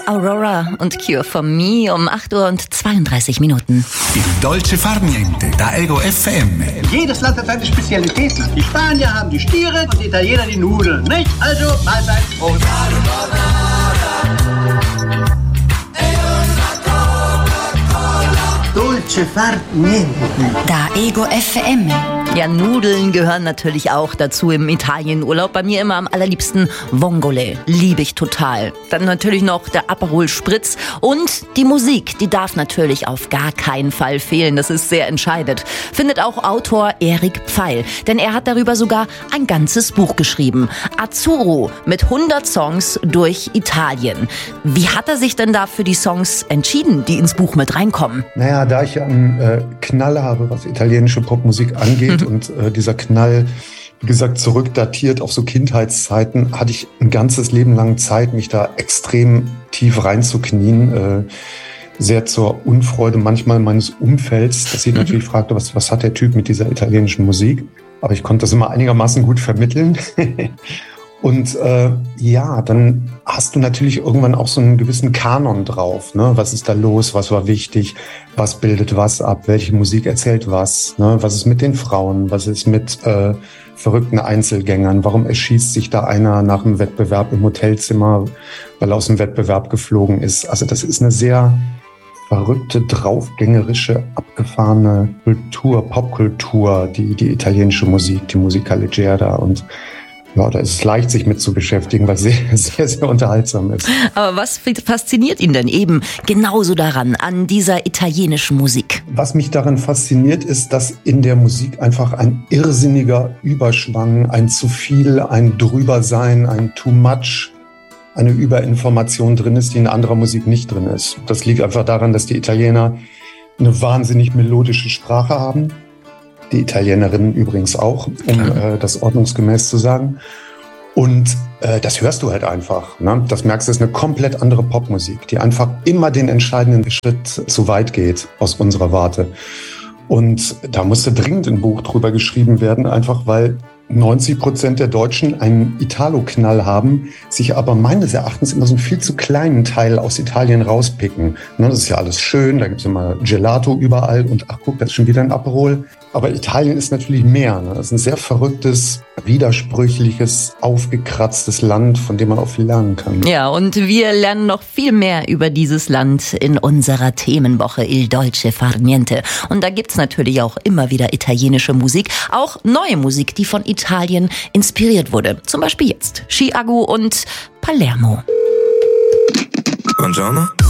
Aurora und Cure for Me um 8:32 Uhr. Il dolce far niente, da Ego FM. Jedes Land hat seine Spezialitäten. Die Spanier haben die Stiere und die Italiener die Nudeln, nicht? Also, Mahlzeit, Prost. Dolce far niente. Da Ego FM. Ja, Nudeln gehören natürlich auch dazu im Italienurlaub. Bei mir immer am allerliebsten Vongole. Liebe ich total. Dann natürlich noch der Aperol Spritz und die Musik. Die darf natürlich auf gar keinen Fall fehlen. Das ist sehr entscheidend. Findet auch Autor Erik Pfeil. Denn er hat darüber sogar ein ganzes Buch geschrieben. Azzurro mit 100 Songs durch Italien. Wie hat er sich denn da für die Songs entschieden, die ins Buch mit reinkommen? Naja, da ich einen Knall habe, was italienische Popmusik angeht und dieser Knall, wie gesagt, zurückdatiert auf so Kindheitszeiten, hatte ich ein ganzes Leben lang Zeit, mich da extrem tief reinzuknien. Sehr zur Unfreude manchmal meines Umfelds, dass ich natürlich fragte, was hat der Typ mit dieser italienischen Musik? Aber ich konnte das immer einigermaßen gut vermitteln. Und ja, dann hast du natürlich irgendwann auch so einen gewissen Kanon drauf. Ne? Was ist da los? Was war wichtig? Was bildet was ab? Welche Musik erzählt was? Ne? Was ist mit den Frauen? Was ist mit verrückten Einzelgängern? Warum erschießt sich da einer nach einem Wettbewerb im Hotelzimmer, weil er aus dem Wettbewerb geflogen ist? Also das ist eine sehr verrückte, draufgängerische, abgefahrene Kultur, Popkultur, die italienische Musik, die Musica Leggera. Und ja, da ist es leicht, sich mit zu beschäftigen, weil es sehr, sehr, sehr unterhaltsam ist. Aber was fasziniert ihn denn eben genauso daran, an dieser italienischen Musik? Was mich daran fasziniert, ist, dass in der Musik einfach ein irrsinniger Überschwang, ein zu viel, ein Drübersein, ein too much, eine Überinformation drin ist, die in anderer Musik nicht drin ist. Das liegt einfach daran, dass die Italiener eine wahnsinnig melodische Sprache haben. Die Italienerinnen übrigens auch, um das ordnungsgemäß zu sagen. Und das hörst du halt einfach. Ne? Das merkst du, ist eine komplett andere Popmusik, die einfach immer den entscheidenden Schritt zu weit geht aus unserer Warte. Und da musste dringend ein Buch drüber geschrieben werden, einfach weil 90% der Deutschen einen Italo-Knall haben, sich aber meines Erachtens immer so einen viel zu kleinen Teil aus Italien rauspicken. Ne, das ist ja alles schön, da gibt es immer Gelato überall und ach guck, das ist schon wieder ein Aperol. Aber Italien ist natürlich mehr. Ne? Das ist ein sehr verrücktes, widersprüchliches, aufgekratztes Land, von dem man auch viel lernen kann. Ja, und wir lernen noch viel mehr über dieses Land in unserer Themenwoche Il Dolce Far Niente. Und da gibt's natürlich auch immer wieder italienische Musik, auch neue Musik, die von Italien inspiriert wurde. Zum Beispiel jetzt Chiago und Palermo. Buongiorno.